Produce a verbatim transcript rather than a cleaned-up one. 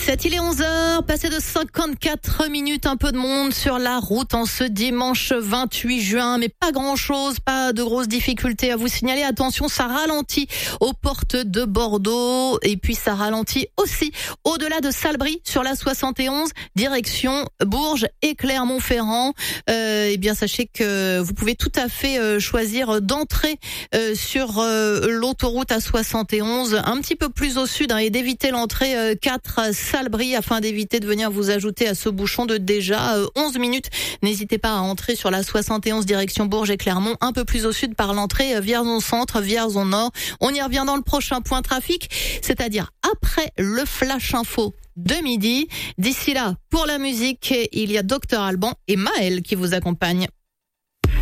dix-sept, il est onze heures, passé de cinquante-quatre minutes, un peu de monde sur la route en ce dimanche vingt-huit juin, mais pas grand chose, pas de grosses difficultés à vous signaler. Attention, ça ralentit aux portes de Bordeaux et puis ça ralentit aussi au-delà de Salbris sur la soixante et onze, direction Bourges et Clermont-Ferrand. Euh, eh bien, sachez que vous pouvez tout à fait euh, choisir d'entrer euh, sur euh, l'autoroute A soixante et onze, un petit peu plus au sud, hein, et d'éviter l'entrée euh, quatre Salbris afin d'éviter de venir vous ajouter à ce bouchon de déjà euh, onze minutes. N'hésitez pas à entrer sur la soixante et onze direction Bourges et Clermont, un peu plus au sud par l'entrée euh, Vierzon Centre, Vierzon Nord. On y revient dans le prochain point trafic, c'est-à-dire après le flash info de midi. D'ici là, pour la musique, il y a Docteur Alban et Maël qui vous accompagnent.